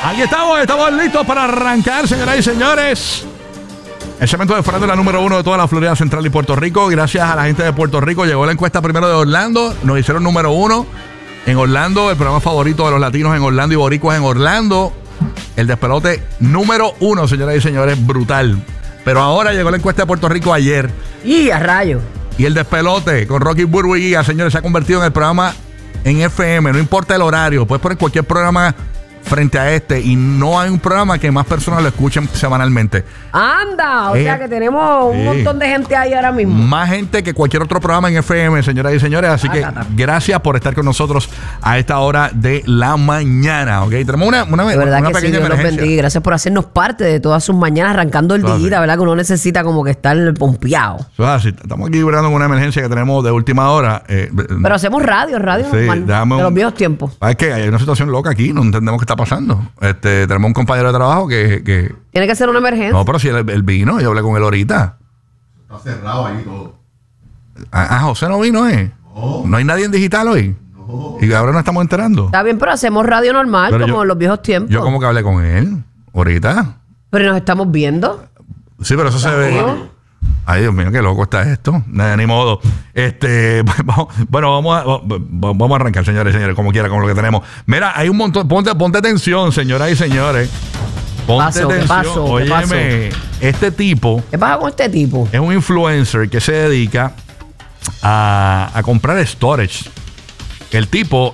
Aquí estamos listos para arrancar, señoras y señores. El segmento de farándula número 1 de toda la Florida Central y Puerto Rico. Gracias a la gente de Puerto Rico. Llegó la encuesta primero de Orlando. Nos hicieron número 1 en Orlando. El programa favorito de los latinos en Orlando y boricuas en Orlando. El despelote número 1, señoras y señores. Brutal. Pero ahora llegó la encuesta de Puerto Rico ayer. Y a rayo. Y el despelote con Rocky Burbu y Giga, señores, se ha convertido en el programa en FM. No importa el horario. Puedes poner cualquier programa frente a este y no hay un programa que más personas lo escuchen semanalmente. ¡Anda! O sea que tenemos un montón de gente ahí ahora mismo. Más gente que cualquier otro programa en FM, señoras y señores. Así que gracias por estar con nosotros a esta hora de la mañana. ¿Ok? Tenemos una de verdad una que pequeña sí, Dios los emergencia. bendiga. Gracias por hacernos parte de todas sus mañanas arrancando el día, ¿verdad? Que uno necesita como que estar pompeado. Estamos aquí librando con una emergencia que tenemos de última hora. Pero hacemos radio sí, normal, de los viejos tiempos. Es que hay una situación loca aquí, no entendemos qué está pasando. Tenemos un compañero de trabajo que Tiene que ser una emergencia. no, pero si él vino, yo hablé con él ahorita. Está cerrado ahí todo. José no vino, No hay nadie en digital hoy. No. Y ahora nos estamos enterando. Está bien, pero hacemos radio normal, Pero como en los viejos tiempos. Yo como que hablé con él ahorita. Pero nos estamos viendo. Sí, pero eso se ve. Ay, Dios mío, qué loco está esto. Ni modo. Bueno, vamos a arrancar, señores y señores, como quiera, con lo que tenemos. Mira, hay un montón. Ponte atención, señoras y señores. Ponte atención. ¿Qué pasó? Óyeme, este tipo ¿Qué pasa con este tipo? es un influencer que se dedica a comprar storage. El tipo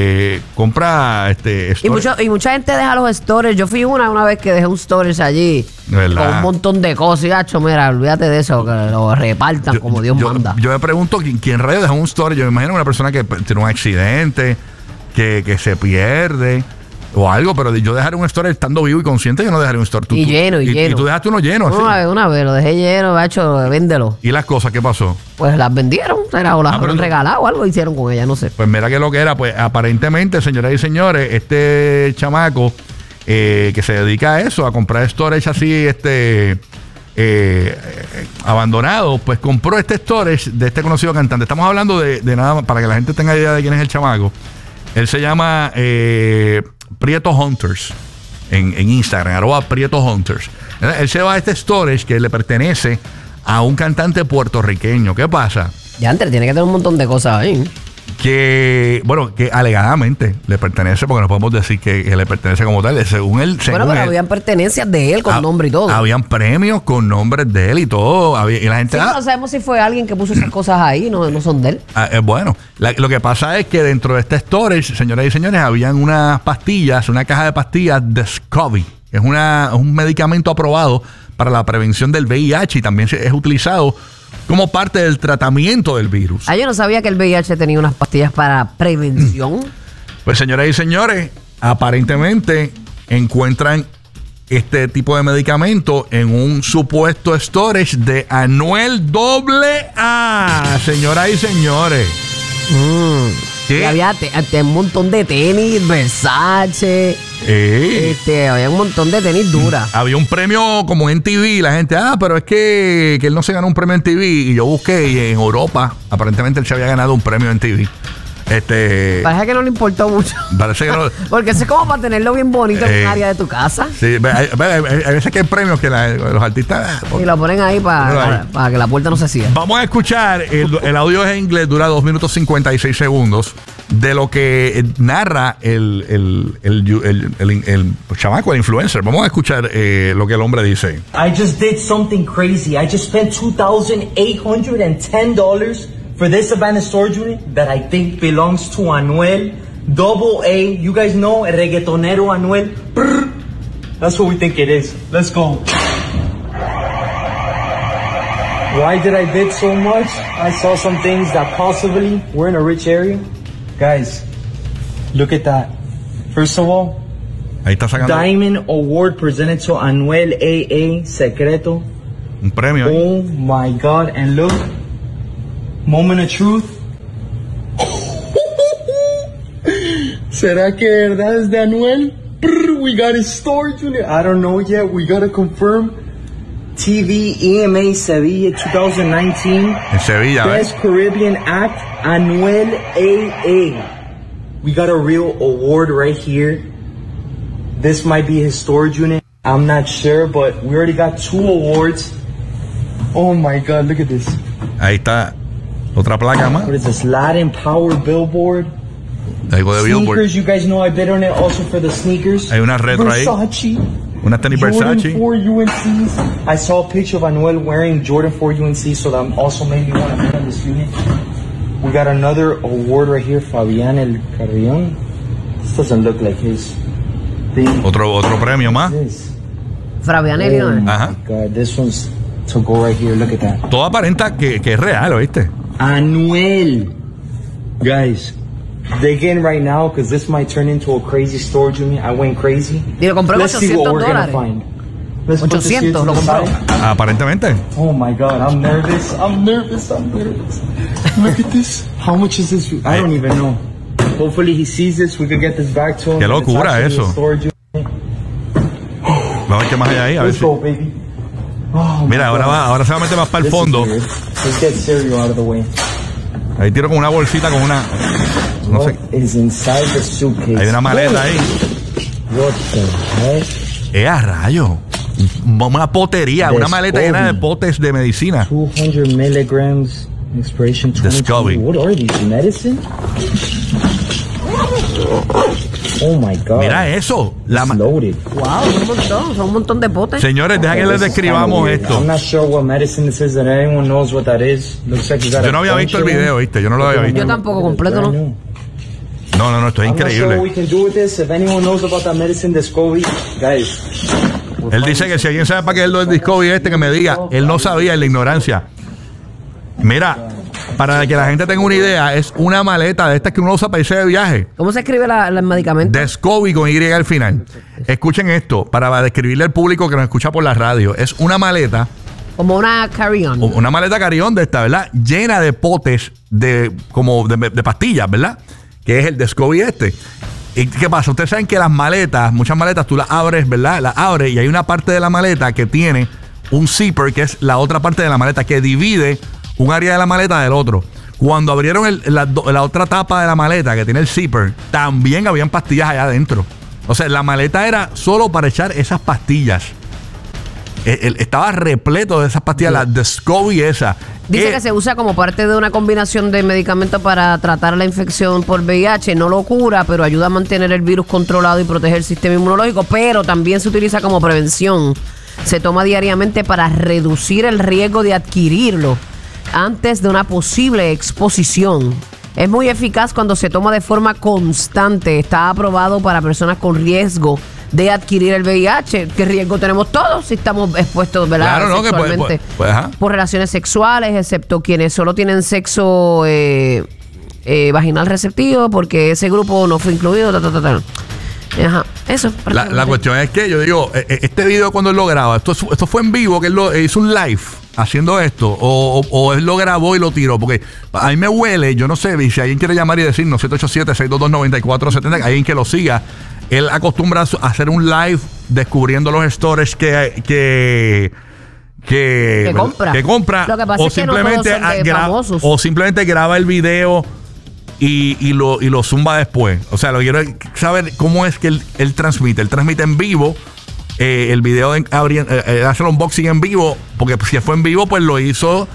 compra storage. Y mucha gente deja los storage. Yo fui una vez que dejé un storage allí. ¿Verdad? Con un montón de cosas. Y gacho, mira, olvídate de eso, que lo repartan como Dios manda. Yo me pregunto quién rayos deja un storage. Yo me imagino una persona que tiene un accidente, que se pierde o algo, pero yo dejaré un storage estando vivo y consciente, yo no dejaré un storage. Y lleno. Y tú dejaste uno lleno, así. Una vez lo dejé lleno, gacho, véndelo. ¿Y las cosas qué pasó? Pues las vendieron, o las pero han regalado o algo hicieron con ella, no sé. Pues mira que lo que era, pues aparentemente, señoras y señores, este chamaco que se dedica a eso, a comprar storage así, abandonado, pues compró este storage de este conocido cantante. Estamos hablando de nada, para que la gente tenga idea de quién es el chamaco. Él se llama Prieto Hunters en Instagram, @Prieto Hunters. Él se va a este storage que le pertenece a un cantante puertorriqueño. ¿Qué pasa? Ya antes tiene que tener un montón de cosas ahí. Que alegadamente le pertenece, porque no podemos decir que le pertenece como tal. Según él, pero habían pertenencias de él con nombre y todo. Habían premios con nombres de él y todo. Y la gente. Sí, no sabemos si fue alguien que puso esas cosas ahí, no son de él. Bueno, lo que pasa es que dentro de este storage, señoras y señores, habían unas pastillas, una caja de pastillas de Descovy. Es un medicamento aprobado para la prevención del VIH y también es utilizado como parte del tratamiento del virus. Yo no sabía que el VIH tenía unas pastillas para prevención. Pues señoras y señores, aparentemente encuentran este tipo de medicamento en un supuesto storage de Anuel AA. Señoras y señores. Y había un montón de tenis, Versace. Había un montón de tenis duras. Había un premio como en TV. La gente, pero es que él no se ganó un premio en TV. Y yo busqué y en Europa, aparentemente él se había ganado un premio en TV. Parece que no le importó mucho. Parece que no. Porque eso es como para tenerlo bien bonito en un área de tu casa. Sí, hay veces que hay premios que los artistas. Y lo ponen ahí para que la puerta no se cierre. Vamos a escuchar, el audio es en inglés, dura 2 minutos 56 segundos, de lo que narra el chamaco, el influencer. Vamos a escuchar lo que el hombre dice. I just did something crazy. I just spent $2,810 for this abandoned storage unit that I think belongs to Anuel AA. You guys know el reggaetonero Anuel. Brr. That's what we think it is. Let's go. Why did I bid so much? I saw some things that possibly were in a rich area. Guys, look at that. First of all, ahí está sacando Diamond Award presented to Anuel AA Secreto. Un premio. Oh my God. And look, moment of truth. ¿Será que de verdad es de Anuel? We got his storage unit. I don't know yet. We gotta confirm. TV EMA Sevilla 2019. En Sevilla, Best Caribbean Act, Anuel AA. We got a real award right here. this might be his storage unit. I'm not sure, but we already got 2 awards. Oh my God, look at this. Ahí está otra placa más. What is this? Latin Power Billboard. Algo de Billboard. Sneakers, you guys know I bid on it also for the sneakers. Hay una retro Versace. ahí. Una tenis Jordan Versace. 4 UNCs. I saw a picture of Anuel wearing Jordan 4 UNC, so that also made me want to bid on this unit. We got another award right here, Fabián El Carrión. This doesn't look like his thing. Otro premio más. Fabián El Carrión. Ajá. God, this one's to go right here. Look at that. Todo aparenta que es real, ¿oíste? Anuel. Guys, dig in right now because this might turn into a crazy storage unit. I went crazy. Y lo compré Let's see what we're gonna $800. find. Let's put this here to 800 lo the compró. side. Aparentemente. Oh my God, I'm nervous. Look at this. How much is this? I don't even know. Hopefully he sees this. We could get this back to him. Qué locura It's actually eso. a storage unit. Vamos a ver qué más hay ahí. A ver Let's si. go, baby. Oh, my Mira, God. ahora se va a meter más para el This is fondo. weird. Let's get cereal out of the way. Ahí tiro con una bolsita, con una. No sé. What is inside the suitcase? Hay una maleta ahí. What the heck? A rayo. Una potería, una maleta llena de potes de medicina. 200 milligrams expiration 20. Discovery. What are these, medicine? Oh my God. Mira eso. It's loaded. Wow, son un montón de potes. Señores, deja que les describamos esto. I'm not sure what medicine this is and anyone knows what that is. Looks like you got Yo no había visto el video, ¿viste? Yo no lo había visto. Yo tampoco, completo, ¿no? No, esto es I'm not sure what increíble. we can do with this. If anyone knows about that medicine, Discovery, guys. Él dice que si alguien sabe para qué es lo del Discovery que me diga. Él no sabía, en la ignorancia. Mira, para que la gente tenga una idea, es una maleta de estas que uno usa para irse de viaje. ¿Cómo se escribe el medicamento? Discovery con Y al final. Escuchen esto, para describirle al público que nos escucha por la radio. Es una maleta, Como una carry-on. una maleta carry-on de esta, ¿verdad? Llena de potes de pastillas, ¿verdad? Que es el Discovery este. ¿Y qué pasa? Ustedes saben que las maletas, muchas maletas tú las abres, ¿verdad? Las abres y hay una parte de la maleta que tiene un zipper, que es la otra parte de la maleta, que divide un área de la maleta del otro. Cuando abrieron la otra tapa de la maleta, que tiene el zipper, también habían pastillas allá adentro. O sea, la maleta era solo para echar esas pastillas. Estaba repleto de esas pastillas, la Discovery esa. Dice que se usa como parte de una combinación de medicamentos para tratar la infección por VIH. No lo cura, pero ayuda a mantener el virus controlado y proteger el sistema inmunológico. Pero también se utiliza como prevención. Se toma diariamente para reducir el riesgo de adquirirlo antes de una posible exposición. Es muy eficaz cuando se toma de forma constante. Está aprobado para personas con riesgo de adquirir el VIH. ¿Qué riesgo tenemos todos si estamos expuestos, ¿verdad? Claro, ¿no? Que sexualmente ajá. por relaciones sexuales, excepto quienes solo tienen sexo vaginal receptivo, porque ese grupo no fue incluido. Ajá, eso. La cuestión es que yo digo, este video cuando él lo graba, esto fue en vivo, que él hizo un live haciendo esto, o él lo grabó y lo tiró, porque a mí me huele, yo no sé, si alguien quiere llamar y decirnos 787-622-9470, alguien que lo siga. Él acostumbra a hacer un live descubriendo los stores que compra. Lo que pasa o es que no todos son famosos. O simplemente graba el video y lo zumba después. O sea, lo quiero saber cómo es que él transmite. Él transmite en vivo el video, hace el unboxing en vivo, porque si fue en vivo, pues lo hizo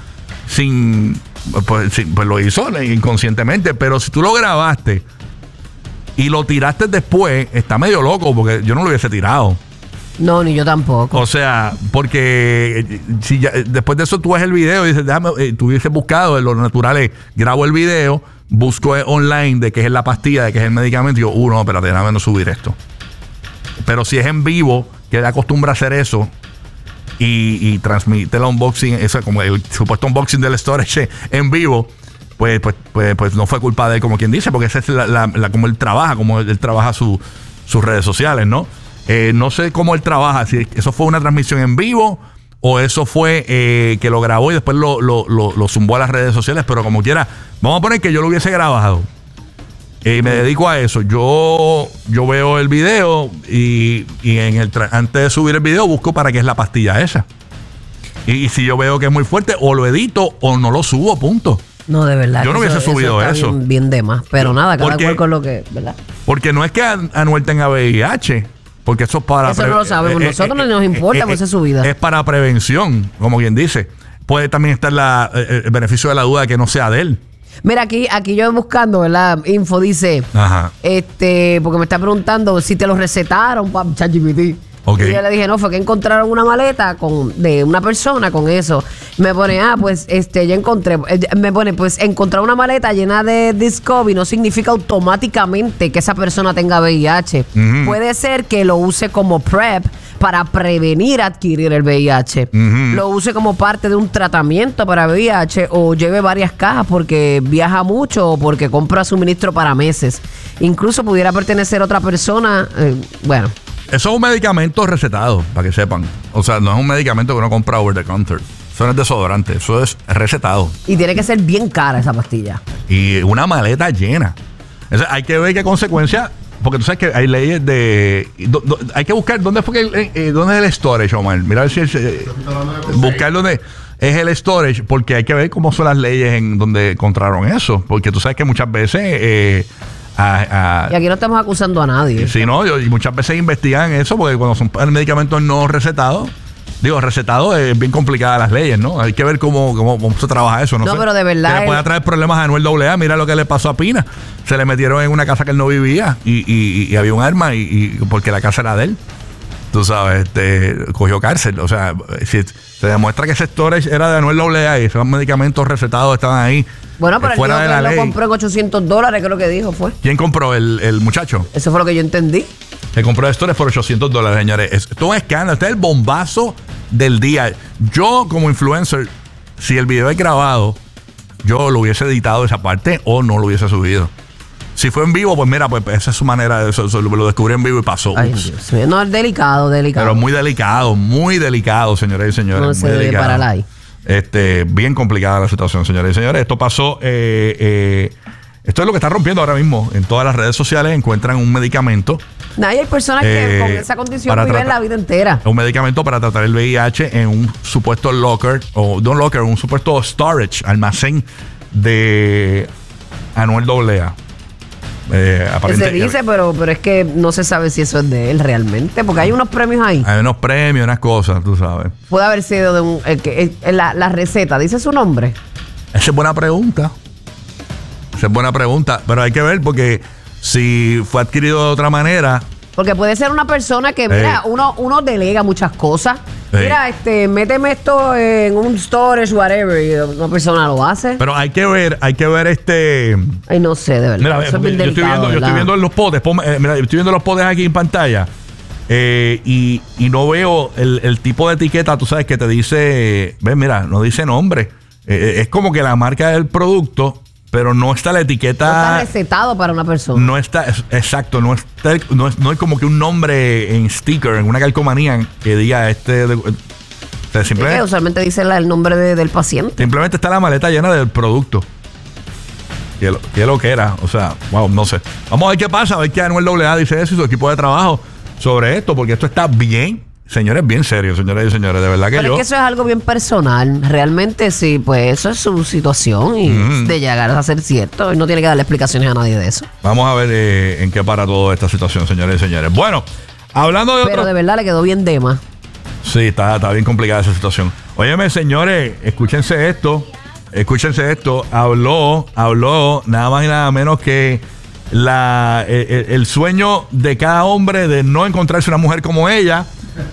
pues lo hizo inconscientemente. Pero si tú lo grabaste y lo tiraste después, está medio loco, porque yo no lo hubiese tirado. No, ni yo tampoco. O sea, porque si después de eso tú ves el video y dices, tú hubieses buscado en lo natural, grabo el video, busco online de qué es la pastilla, de qué es el medicamento, y digo, no, espérate, déjame no subir esto. Pero si es en vivo, que él acostumbra a hacer eso y transmite el unboxing, eso como el supuesto unboxing del storage en vivo, pues no fue culpa de él, como quien dice, porque esa es como él trabaja sus redes sociales, ¿no? No sé cómo él trabaja, si eso fue una transmisión en vivo o eso fue que lo grabó y después lo zumbó a las redes sociales, pero como quiera, vamos a poner que yo lo hubiese grabado y me dedico a eso. Yo veo el video y antes de subir el video busco para qué es la pastilla esa. Y si yo veo que es muy fuerte, o lo edito o no lo subo, punto. No, de verdad. Yo no hubiese subido eso. Bien de más. Pero nada, cada cual con lo que, ¿verdad? Porque no es que Anuel tenga VIH. Porque eso es para... Eso no lo sabemos. Nosotros no nos importa, pues es su vida. Es para prevención, como quien dice. Puede también estar el beneficio de la duda de que no sea de él. Mira, aquí yo buscando, ¿verdad? Info dice, Ajá. porque me está preguntando si te lo recetaron para ChatGPT. Okay. Y yo le dije, no, fue que encontraron una maleta de una persona con eso. Me pone, pues, ya encontré. Me pone, pues, encontrar una maleta llena de Discovery no significa automáticamente que esa persona tenga VIH. Uh-huh. Puede ser que lo use como PrEP para prevenir adquirir el VIH. Uh-huh. Lo use como parte de un tratamiento para VIH o lleve varias cajas porque viaja mucho o porque compra suministro para meses. Incluso pudiera pertenecer a otra persona. Bueno. Eso es un medicamento recetado, para que sepan. O sea, no es un medicamento que uno compra over the counter. Eso no es desodorante, eso es recetado. Y tiene que ser bien cara esa pastilla. Y una maleta llena. Hay que ver qué consecuencias, porque tú sabes que hay leyes de... hay que buscar dónde fue dónde es el storage, Omar. Mira a ver si buscar dónde es el storage, porque hay que ver cómo son las leyes en donde encontraron eso. Porque tú sabes que muchas veces... y aquí no estamos acusando a nadie. Sí, no, y muchas veces investigan eso porque cuando son medicamentos no recetados, recetado es bien complicada las leyes, ¿no? Hay que ver cómo se trabaja eso. No sé, pero de verdad. Que le puede traer problemas a Anuel AA. Mira lo que le pasó a Pina. Se le metieron en una casa que él no vivía y había un arma y porque la casa era de él. Tú sabes, cogió cárcel. O sea, si se demuestra que ese storage era de Anuel AA y esos medicamentos recetados estaban ahí. Bueno, pero fuera de la él ley. lo compró en $800, creo que dijo, fue. ¿Quién compró? El muchacho. Eso fue lo que yo entendí. Se compró el storage por $800, señores. Esto es un escándalo. Este es el bombazo del día. Yo, como influencer, si el video es grabado, yo lo hubiese editado esa parte o no lo hubiese subido. Si fue en vivo, pues mira, pues esa es su manera. Eso lo descubrí en vivo y pasó. Ay, Dios mío. No, es delicado. Pero muy delicado, señores y señores. No se debe parar ahí. Bien complicada la situación, señores y señores. Esto pasó. Esto es lo que está rompiendo ahora mismo. En todas las redes sociales encuentran un medicamento. Hay personas que con esa condición viven la vida entera. Un medicamento para tratar el VIH en un supuesto locker, o no locker, un supuesto storage, almacén de Anuel AA. Se dice, pero es que no se sabe si eso es de él realmente, porque hay unos premios ahí. Hay unos premios, unas cosas, tú sabes. Puede haber sido de la receta, ¿dice su nombre? Esa es buena pregunta. Pero hay que ver porque si fue adquirido de otra manera. Porque puede ser una persona que, mira, uno delega muchas cosas. Mira, méteme esto en un storage, whatever, y una persona lo hace. Pero hay que ver Ay, no sé, de verdad. Mira, yo estoy viendo los potes. Mira, yo estoy viendo los potes aquí en pantalla. Y no veo el tipo de etiqueta, tú sabes, que te dice, ven, mira, no dice nombre. Es como que la marca del producto, pero no está la etiqueta. No está recetado para una persona. No está, exacto, no hay como que un nombre en sticker, en una calcomanía que diga simplemente, usualmente dice el nombre del paciente. Simplemente está la maleta llena del producto. ¿Qué lo que era? O sea, wow, no sé. Vamos a ver qué pasa, a ver qué Anuel AA dice eso y su equipo de trabajo sobre esto, porque esto está bien. Señores, bien serio, señores y señores, de verdad que pero es que eso es algo bien personal. Realmente sí, pues eso es su situación y de llegar a ser cierto. Y no tiene que darle explicaciones a nadie de eso. Vamos a ver en qué para toda esta situación, señores y señores. Bueno, hablando de pero de verdad le quedó bien dema. Sí, está bien complicada esa situación. Óyeme, señores, escúchense esto. Habló nada más y nada menos que el sueño de cada hombre de no encontrarse una mujer como ella.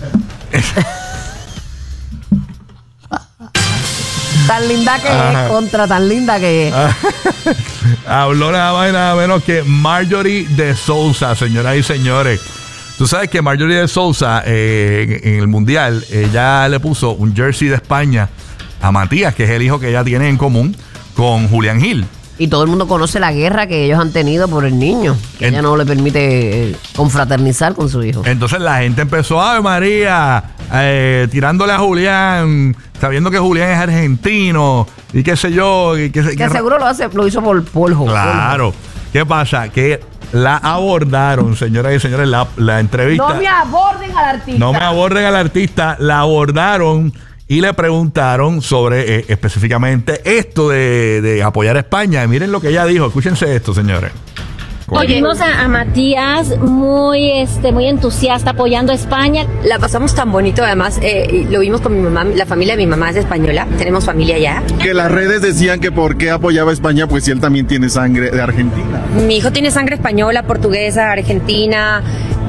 Tan linda que es, tan linda que es. Habló nada más y nada menos que Marjorie de Sousa, señoras y señores. Tú sabes que Marjorie de Sousa en el Mundial, ella le puso un jersey de España a Matías, que es el hijo que ella tiene en común con Julián Gil. Y todo el mundo conoce la guerra que ellos han tenido por el niño, que ella no le permite confraternizar con su hijo. Entonces la gente empezó, ¡ay, María! Tirándole a Julián, sabiendo que Julián es argentino y qué sé yo. Que seguro lo hizo por polvo. Claro. ¿Qué pasa? Que la abordaron, señoras y señores, la entrevista. No me aborden al artista. La abordaron y le preguntaron sobre específicamente esto de apoyar a España. Y miren lo que ella dijo. Escúchense esto, señores. Vimos a Matías muy entusiasta apoyando a España. La pasamos tan bonito, además lo vimos con mi mamá, la familia de mi mamá es española, tenemos familia allá. Que las redes decían que por qué apoyaba a España, pues si él también tiene sangre de Argentina. Mi hijo tiene sangre española, portuguesa, argentina,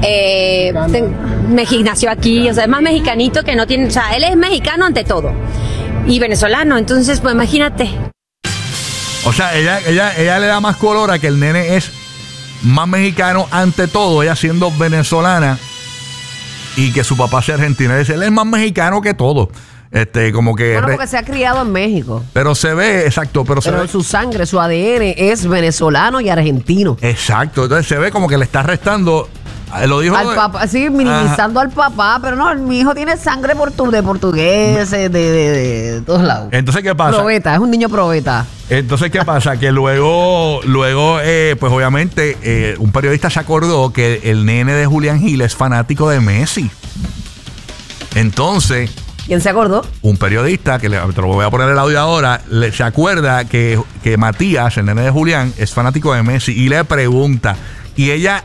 nació aquí, o sea, es más mexicanito que no tiene, o sea, él es mexicano ante todo y venezolano, entonces pues imagínate. O sea, ella le da más color a que el nene es más mexicano ante todo, ella siendo venezolana y que su papá sea argentino. Dice, él es más mexicano que todo. Como que... Bueno, porque se ha criado en México. Pero se ve, exacto, pero se ve... su sangre, su ADN es venezolano y argentino. Exacto, entonces se ve como que le está restando... Lo dijo al papá, sí, minimizando al papá, pero no, mi hijo tiene sangre de portugués, de todos lados. Entonces, ¿qué pasa? Probeta, es un niño probeta. Entonces, ¿qué pasa? Que luego pues obviamente, un periodista se acordó que el nene de Julián Gil es fanático de Messi. Entonces... ¿Quién se acordó? Un periodista, que te lo voy a poner el audio ahora, se acuerda que Matías, el nene de Julián, es fanático de Messi y le pregunta. Y ella...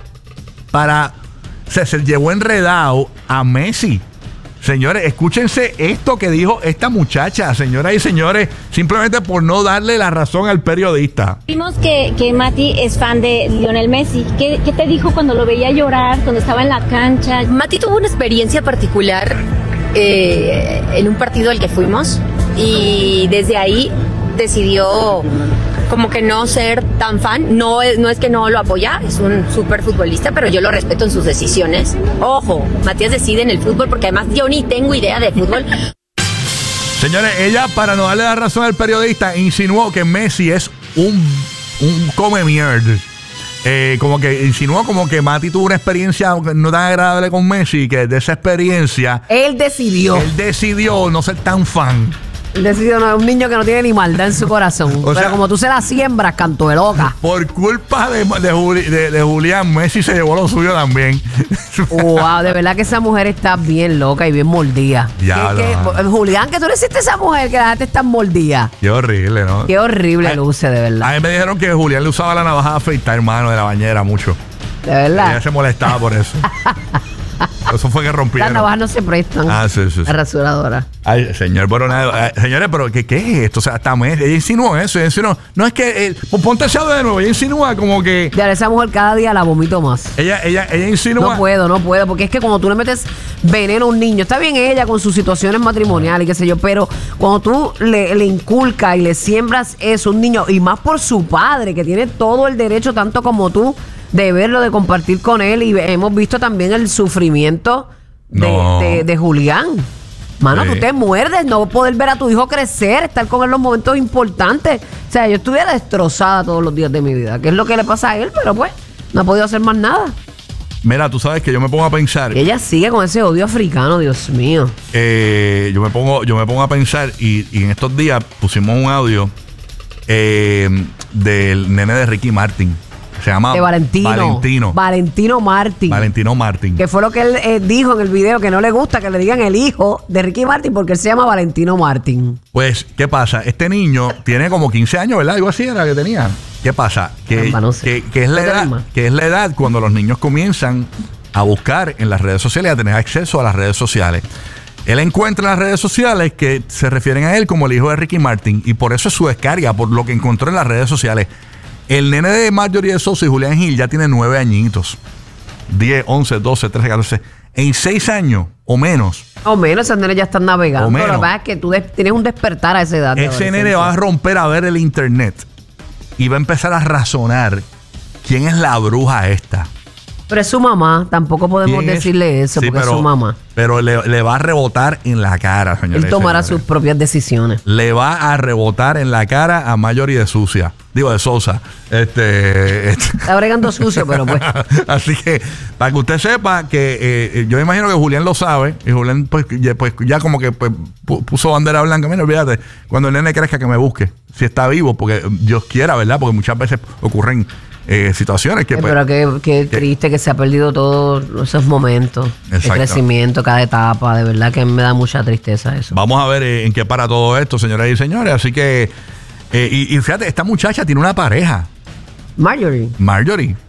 se llevó enredado a Messi. Señores, escúchense esto que dijo esta muchacha, señoras y señores, simplemente por no darle la razón al periodista. Vimos que Mati es fan de Lionel Messi. ¿Qué te dijo cuando lo veía llorar, cuando estaba en la cancha? Mati tuvo una experiencia particular en un partido al que fuimos y desde ahí decidió como que no ser tan fan. No es que no lo apoya, es un súper futbolista, pero yo lo respeto en sus decisiones. Ojo, Matías decide en el fútbol porque además yo ni tengo idea de fútbol. Señores, ella, para no darle la razón al periodista, insinuó que Messi es un come mierda. Como que insinuó como que Mati tuvo una experiencia no tan agradable con Messi y que de esa experiencia él decidió no ser tan fan. Decidió, no, es un niño que no tiene ni maldad en su corazón. Pero como tú se la siembras, canto de loca. Por culpa de Julián, Messi se llevó lo suyo también. Wow, de verdad que esa mujer está bien loca y bien mordida. Julián, que tú le hiciste a esa mujer que la gente está mordida. Qué horrible, ¿no? Qué horrible luce, de verdad. A mí me dijeron que Julián le usaba la navaja de afeitar, hermano, de la bañera mucho. De verdad. Ella se molestaba por eso. Eso fue que rompieron. Las navajas no se prestan. Sí. La rasuradora. Ay, señor, pero nada, señores, pero ¿qué es esto? O sea, hasta ella insinuó eso. Ella insinuó, no es que, ponte ese audio de nuevo. Ella insinúa como que... Ya, esa mujer cada día la vomito más. Ella insinúa... No puedo, porque es que cuando tú le metes veneno a un niño, está bien ella con sus situaciones matrimoniales y qué sé yo, pero cuando tú le inculcas y le siembras eso a un niño, y más por su padre, que tiene todo el derecho, tanto como tú, de verlo, de compartir con él, y hemos visto también el sufrimiento de Julián. Mano, tú te muerdes no poder ver a tu hijo crecer, estar con él en los momentos importantes. O sea, yo estuviera destrozada todos los días de mi vida, que es lo que le pasa a él, pero pues no ha podido hacer más nada. Mira, tú sabes que yo me pongo a pensar. Y ella sigue con ese odio africano, Dios mío. Yo me pongo a pensar y en estos días pusimos un audio del nene de Ricky Martin. Se llama de Valentino Martin. Que fue lo que él dijo en el video, que no le gusta que le digan el hijo de Ricky Martin porque él se llama Valentino Martin. Pues, ¿qué pasa? Este niño tiene como 15 años, ¿verdad? Algo así era que tenía. ¿Qué pasa? Que es la edad cuando los niños comienzan a buscar en las redes sociales, a tener acceso a las redes sociales. Él encuentra en las redes sociales que se refieren a él como el hijo de Ricky Martin y por eso es su descarga, por lo que encontró en las redes sociales. El nene de Marjorie de Sousa y Julián Gil ya tiene 9 añitos. 10, 11, 12, 13, 14. En 6 años o menos. O menos, esos nenes ya están navegando. Pero la verdad es que tú tienes un despertar a esa edad. Ese nene va a romper a ver el internet y va a empezar a razonar quién es la bruja esta. Pero es su mamá, tampoco podemos decirle eso, porque es su mamá. Pero le va a rebotar en la cara, señores. Él tomará sus propias decisiones. Le va a rebotar en la cara a Marjorie de Sousa. Digo, de Sousa. Está bregando sucio, pero pues. Así que, para que usted sepa que yo me imagino que Julián lo sabe. Y Julián, pues ya como que puso bandera blanca. Mira, olvídate, cuando el nene crezca que me busque. Si está vivo, porque Dios quiera, ¿verdad? Porque muchas veces ocurren situaciones que... pero qué triste que se ha perdido todos esos momentos de crecimiento, cada etapa. De verdad que me da mucha tristeza eso. Vamos a ver en qué para todo esto, señoras y señores. Así que... y fíjate, esta muchacha tiene una pareja. Marjorie.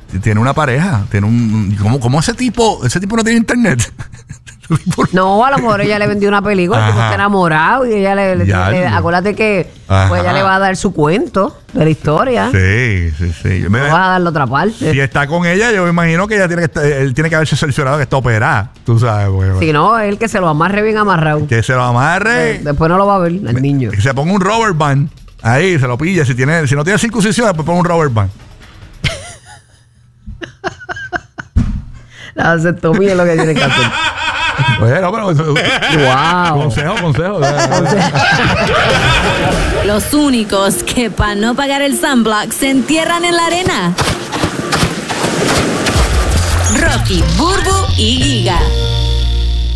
tiene una pareja, tiene un... ¿Cómo ese tipo no tiene internet? No, a lo mejor ella le vendió una película, el tipo está enamorado y ella acuérdate que pues ella le va a dar su cuento de la historia. Sí. No vas a dar la otra parte. Si está con ella, yo me imagino que ella él tiene que haberse cerciorado que está operada, tú sabes. Pues, si no, él que se lo amarre bien amarrado. Que se lo amarre. Después no lo va a ver el niño. Que se ponga un rubber band. Ahí, se lo pilla. Si no tiene circuncisión, pues ponga un rubber band. La vasectomía es lo que tiene que hacer. Bueno, pero... Wow. Consejo. Los únicos que para no pagar el sunblock se entierran en la arena. Rocky, Burbu y Giga.